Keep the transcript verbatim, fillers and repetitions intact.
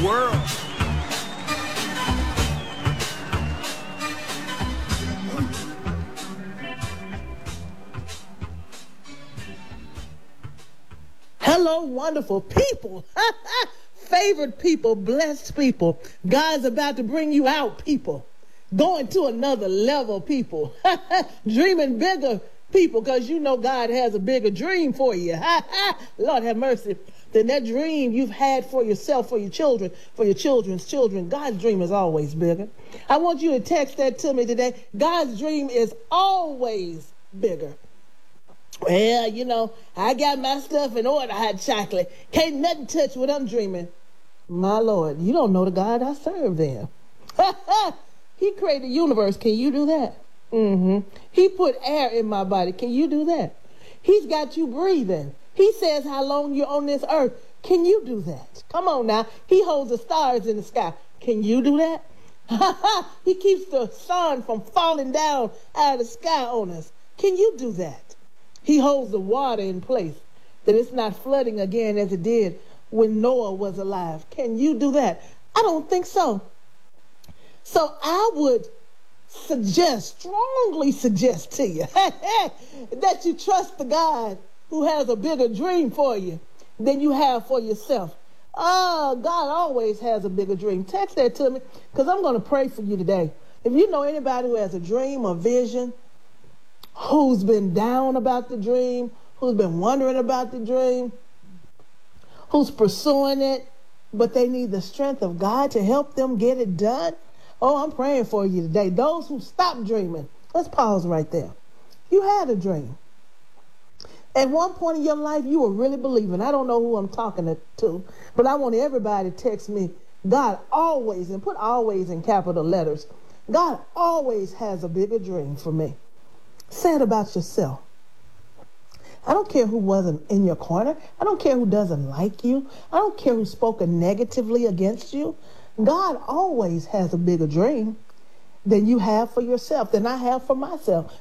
world. Hello, wonderful people. Favored people, blessed people. God's about to bring you out, people. Going to another level, people. Dreaming bigger, people, because you know God has a bigger dream for you. Lord have mercy. Than that dream you've had for yourself, for your children, for your children's children. God's dream is always bigger. I want you to text that to me today. God's dream is always bigger. Well, you know, I got my stuff in order, hot chocolate. Can't nothing touch what I'm dreaming. My Lord, you don't know the God I serve then. He created the universe. Can you do that? Mm-hmm. He put air in my body. Can you do that? He's got you breathing. He says how long you're on this earth. Can you do that? Come on now. He holds the stars in the sky. Can you do that? He keeps the sun from falling down out of the sky on us. Can you do that? He holds the water in place, that it's not flooding again as it did when Noah was alive. Can you do that? I don't think so. So I would suggest, strongly suggest to you, that you trust the God who has a bigger dream for you than you have for yourself. Oh, God always has a bigger dream. Text that to me, because I'm going to pray for you today. If you know anybody who has a dream or vision, who's been down about the dream, who's been wondering about the dream, who's pursuing it, but they need the strength of God to help them get it done. Oh, I'm praying for you today. Those who stop dreaming, let's pause right there. You had a dream. At one point in your life, you were really believing. I don't know who I'm talking to, but I want everybody to text me, God always, and put always in capital letters, God always has a bigger dream for me. Say it about yourself. I don't care who wasn't in your corner. I don't care who doesn't like you. I don't care who spoke negatively against you. God always has a bigger dream than you have for yourself, than I have for myself.